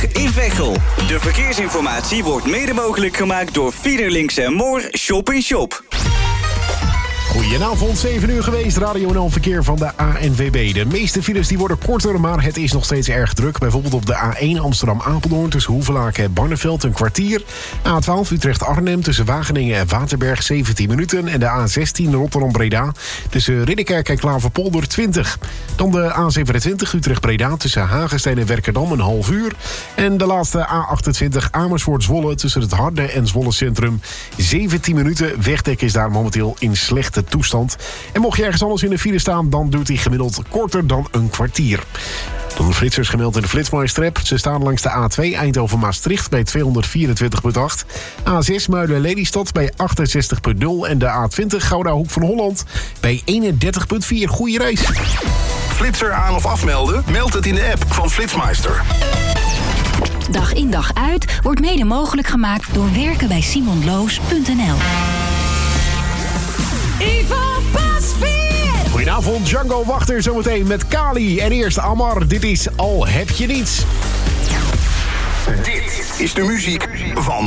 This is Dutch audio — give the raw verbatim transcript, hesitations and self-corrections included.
in Veghel. De verkeersinformatie wordt mede mogelijk gemaakt door Fiederlinks en Moor Shop in Shop. Goedenavond, zeven uur geweest. Radio en L verkeer van de A N W B. De meeste files die worden korter, maar het is nog steeds erg druk. Bijvoorbeeld op de A één Amsterdam-Apeldoorn tussen Hoevelaken en Barneveld een kwartier. A twaalf Utrecht-Arnhem tussen Wageningen en Waterberg zeventien minuten. En de A zestien Rotterdam-Breda tussen Ridderkerk en Klaverpolder twintig. Dan de A zevenentwintig Utrecht-Breda tussen Hagestein en Werkerdam een half uur. En de laatste A achtentwintig Amersfoort-Zwolle tussen het Harde en Zwolle Centrum zeventien minuten. Wegdek is daar momenteel in slechte toestand. En mocht je ergens anders in de file staan, dan duurt die gemiddeld korter dan een kwartier. Dan de flitsers gemeld in de Flitsmeister-app. Ze staan langs de A twee Eindhoven-Maastricht bij tweehonderdvierentwintig komma acht. A zes Muiden-Lelystad bij achtenzestig komma nul. En de A twintig Gouda Hoek van Holland bij eenendertig komma vier. Goeie reis. Flitser aan of afmelden? Meld het in de app van Flitsmeister. Dag in dag uit wordt mede mogelijk gemaakt door werken bij Simon Loos punt n l. Ivan Pasveer! Goedenavond, Django Wachter zometeen met Kali. En eerst Amar, dit is Al Heb Je Niets. Dit is de muziek van